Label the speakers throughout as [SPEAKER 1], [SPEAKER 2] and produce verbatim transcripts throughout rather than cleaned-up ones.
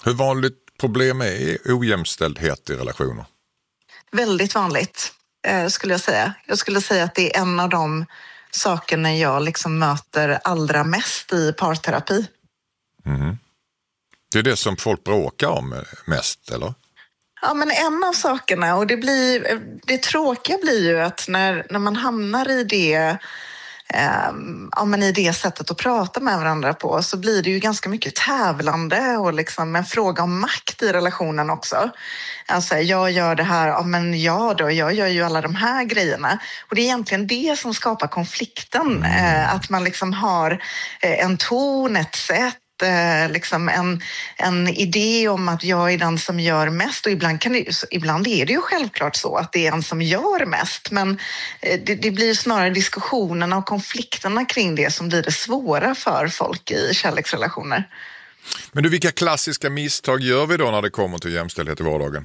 [SPEAKER 1] Hur vanligt problem är ojämställdhet i relationer?
[SPEAKER 2] Väldigt vanligt, eh, skulle jag säga. Jag skulle säga att det är en av de sakerna jag liksom möter allra mest i parterapi.
[SPEAKER 1] Mm. Det är det som folk bråkar om mest, eller?
[SPEAKER 2] Ja, men en av sakerna, och det, blir, det tråkiga blir ju att när, när man hamnar i det, eh, ja, men i det sättet att prata med varandra på, så blir det ju ganska mycket tävlande och liksom en fråga om makt i relationen också. Alltså, jag gör det här, ja men jag då, jag gör ju alla de här grejerna. Och det är egentligen det som skapar konflikten, eh, att man liksom har eh, en ton, ett sätt, liksom en, en idé om att jag är den som gör mest, och ibland, kan det, ibland är det ju självklart så att det är en som gör mest, men det, det blir snarare diskussionerna och konflikterna kring det som blir det svåra för folk i kärleksrelationer.
[SPEAKER 1] Men du, vilka klassiska misstag gör vi då när det kommer till jämställdhet i vardagen?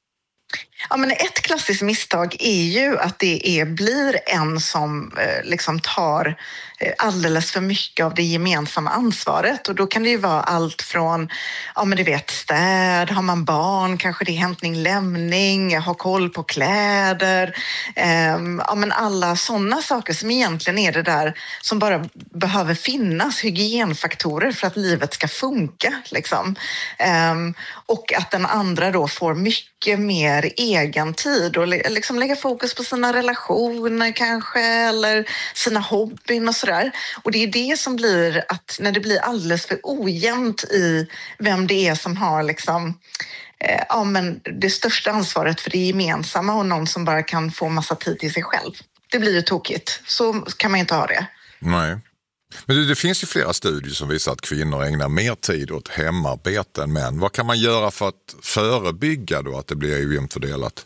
[SPEAKER 2] Ja, men ett klassiskt misstag är ju att det är, blir en som eh, liksom tar eh, alldeles för mycket av det gemensamma ansvaret. Och då kan det ju vara allt från, ja men du vet, städ, har man barn, kanske det är hämtning, lämning, ha koll på kläder. Eh, ja men alla sådana saker som egentligen är det där som bara behöver finnas, hygienfaktorer för att livet ska funka. Liksom. Eh, och att den andra då får mycket mer egen tid och liksom lägga fokus på sina relationer kanske, eller sina hobbyn och sådär. Och det är det som blir att när det blir alldeles för ojämnt i vem det är som har liksom, eh, ja, men det största ansvaret för det gemensamma och någon som bara kan få massa tid till sig själv. Det blir ju tokigt. Så kan man inte ha det.
[SPEAKER 1] Nej. Men det, det finns ju flera studier som visar att kvinnor ägnar mer tid åt hemarbete än män. Vad kan man göra för att förebygga då att det blir ojämnt fördelat?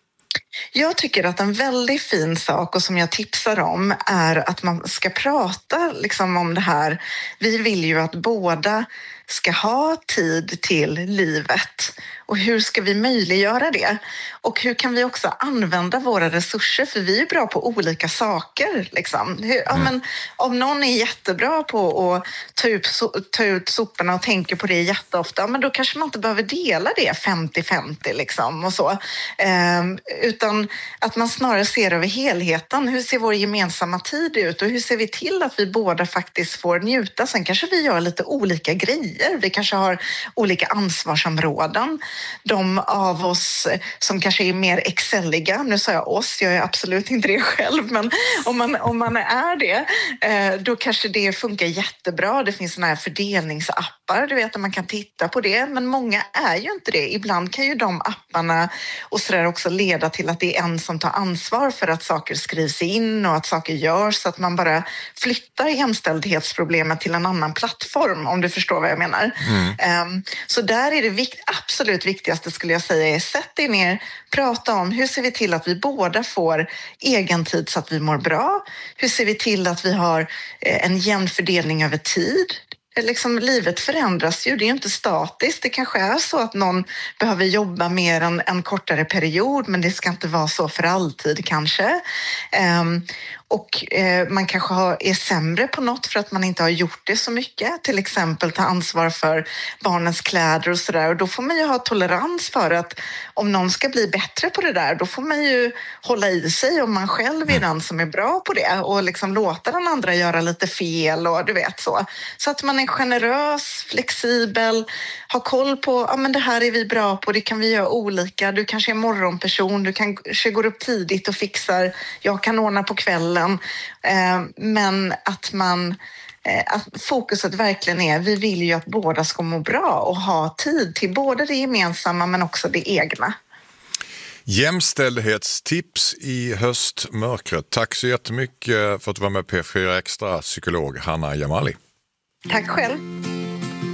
[SPEAKER 2] Jag tycker att en väldigt fin sak och som jag tipsar om är att man ska prata liksom om det här. Vi vill ju att båda ska ha tid till livet. Och hur ska vi möjliggöra det? Och hur kan vi också använda våra resurser? För vi är bra på olika saker. Liksom. Hur, ja, men, om någon är jättebra på att ta ut, so, ta ut soporna och tänker på det jätteofta, men då kanske man inte behöver dela det femtio femtio. Liksom, och så. Ehm, utan att man snarare ser över helheten. Hur ser vår gemensamma tid ut? Och hur ser vi till att vi båda faktiskt får njuta? Sen kanske vi gör lite olika grejer. Vi kanske har olika ansvarsområden. De av oss som kanske är mer excelliga, nu sa jag oss, jag är absolut inte det själv, men om man, om man är det, då kanske det funkar jättebra. Det finns såna här fördelningsappar, du vet att man kan titta på det, men många är ju inte det. Ibland kan ju de apparna och sådär också leda till att det är en som tar ansvar för att saker skrivs in och att saker görs, så att man bara flyttar jämställdhetsproblemet till en annan plattform, om du förstår vad jag menar. Mm. Så där är det vikt, absolut viktigaste skulle jag säga är sätt er ner, prata om hur ser vi till att vi båda får egen tid så att vi mår bra. Hur ser vi till att vi har en jämn fördelning över tid? Liksom, livet förändras ju, det är ju inte statiskt. Det kanske är så att någon behöver jobba mer än en kortare period, men det ska inte vara så för alltid kanske. Um, och eh, man kanske har, är sämre på något för att man inte har gjort det så mycket. Till exempel ta ansvar för barnens kläder och sådär. Och då får man ju ha tolerans för att om någon ska bli bättre på det där, då får man ju hålla i sig om man själv är den som är bra på det. Och liksom låta den andra göra lite fel och du vet så. Så att man är generös, flexibel, har koll på, ja men det här är vi bra på, det kan vi göra olika. Du kanske är morgonperson, du kanske går upp tidigt och fixar, jag kan ordna på kvällen. Men att man att fokuset verkligen är, vi vill ju att båda ska må bra och ha tid till både det gemensamma men också det egna.
[SPEAKER 1] Jämställdhetstips i höstmörkret. Tack så jättemycket för att du var med på P fyra Extra, psykolog Hanna Jamali.
[SPEAKER 2] Tack själv.